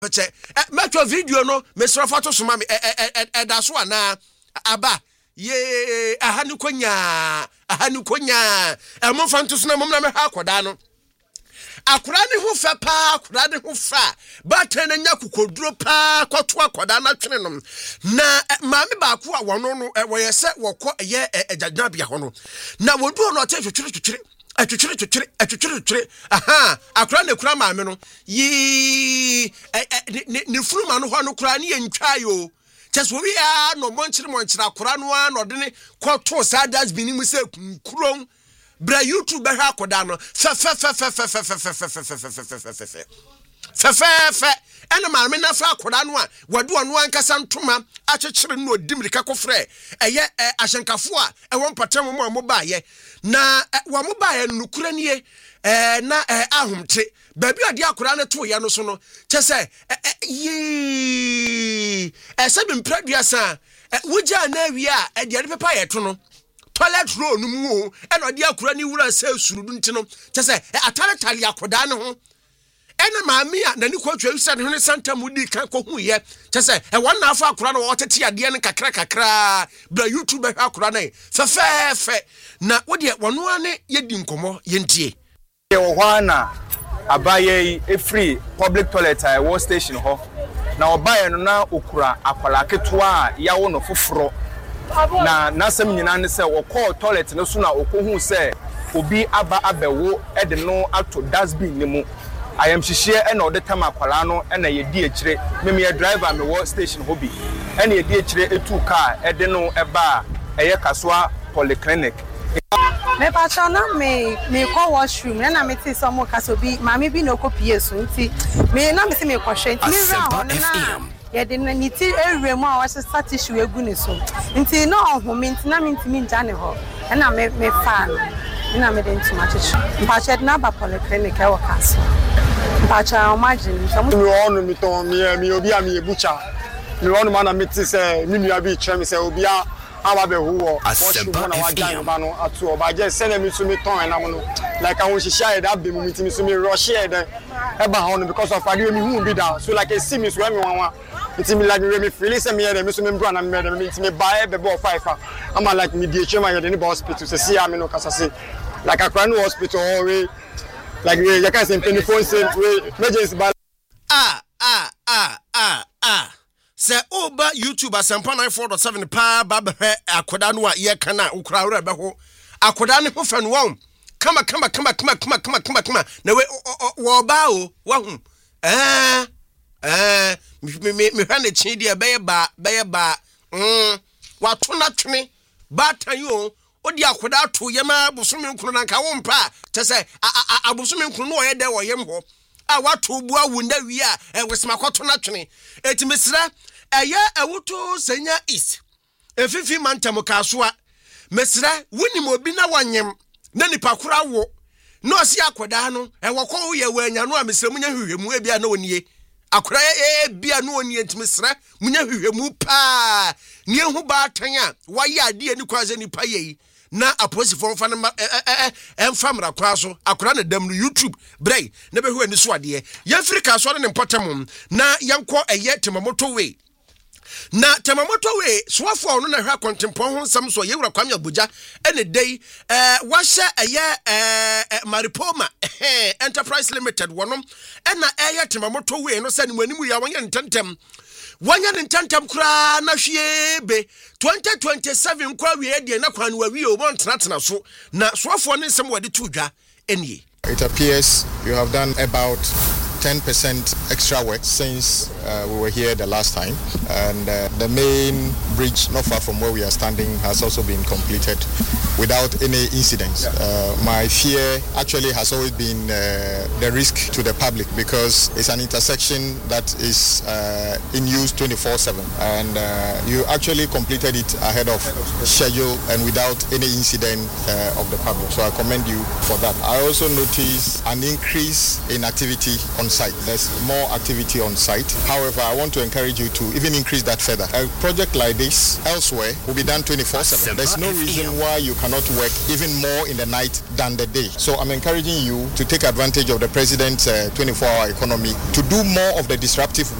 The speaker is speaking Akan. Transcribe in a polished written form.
Che metro video no mesra foto so ma me da so ana aba ye ahanu konya mo fanto so na mo na me ha akoda no akora ne ho fa pa akora ne ho fa batan na nya kokoduro pa kwato akoda na twene no na maame ba ko a wono no wo yese wokọ ye agyagnabia ho no na wodu no te twetwere atwetwere aha akora na kura maame no yi ne furuma no ho no kura ne yentwa yo cheso wi a no monchire akora no a no de ne kwato sadas binimu se kuron bra YouTube be ha akoda no fe ena maame na fa akoda no a wade ono ankasa ntoma akyekere no odimirika kofre eye ahyenkafo a ewon patam mo amobaye na wa mobaye nukura nie na ahomte baabi ade akoda no to ye no so no kyese ese bi mpraduasa wugya na wi a de pepa ye to no toilet roll no mu o ena ode akora ni wura se surudu ntino kyese ataretale akoda no ho ena maami a nani kwatwa wisa ne santa mudi kan ko hu ye kyese wona afa akora no wotete ade ne kakra bra YouTube akora na fe na wode wono ane yedi nkomo yentie ye wo hwana abaye free public toilet I war station ho na obaye no na okura akwala ketoa a yawo no foforo na nasem nyina ne se wo call toilet no so na okohu se obi aba abewo de no ato dustbin ne mu ayam hihie e na ode tam akwala no e na yedi akire me driver me wo station hobby e na yedi akire etu car e de no eba eye kasoa polyclinic me patana me call washroom na me ti so mo kasobi mama bi no kopie so nti me na me se me kwhwe nti me ra na ye de na niti ewre mu a wa se tissue egu ni so nti no ohome nti na me ntimi nja ne ho na me fa na me de ntuma chichi mpache na ba polyclinic e wo kaso mpache o imagine so me onu mi ton mi obi a mi ebucha me onu ma na me ti se mi nua bi kire me se obi a aba be huwo washroom na wa jan ba no atu oba je se na mi so mi ton na mo no like I want to share that be mi ti mi so mi rush here then e ba ho no because of ade mi hu bi down so like I see me so me wan it's me like me feel say me here me so me bro na me me buy be 5 am like me dey chema here the hospital say see am no kasa say like I no hospital or like you can say telephone say emergency se oba YouTube asempa 94.7 pa ba be akoda no a ye kana ukura wura be ho akoda ne ho fa no won kama na we wo ba o wa hu me hane chi dia be ba wa to na twene ba tan yo odi akoda to ye ma busumi nkunu na nka wo mpa te se abusumi nkunu no ye de wo ye mho a wato bu awu nda wi a wesmakoto na twene etimesra eye ewuto senya east efifi mantam kasoa mesra wunim obi na wanyem na nipa kura wo no si akoda no ewokọ ye wanya no a mesra munya hwehwemu ebia na onie akora bia no onie ntimesra munya hwehwemu pa nie hu ba tan a waye ade ani kwaze nipa yei na aposifo mfa na emfamra kwaso akora na dam no YouTube brei na behu ani so ade ye Africa so ne mpotam na yenko eye temamoto we na temamoto we soafo no na hwa kontempon ho nsam so yewura kwamya buja ene dei wahye eye Maripoma Enterprise Limited wonom ena eye temamoto we no sane manimu ya wanya ntentem kura na hwie be 2027 kwa wie de na kwanu wa wie o bon tena so na soafo ne nsam wade tudwa enie. It appears you have done about 10% extra work since we were here the last time, and the main bridge not far from where we are standing has also been completed without any incidents. My fear actually has always been the risk to the public because it's an intersection that is in use 24/7, and you actually completed it ahead of schedule and without any incident of the public. So I commend you for that. I also noticed an increase in activity on site. There's more activity on site. However, I want to encourage you to even increase that further a project like this elsewhere will be done 24/7. There's no reason why you cannot work even more in the night than the day. So I'm encouraging you to take advantage of the president's 24-hour economy to do more of the disruptive